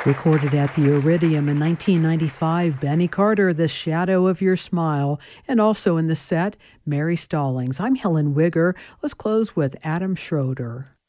Recorded at the Iridium in 1995, Benny Carter, The Shadow of Your Smile, and also in the set, Mary Stallings. I'm Helen Wigger. Let's close with Adam Schroeder.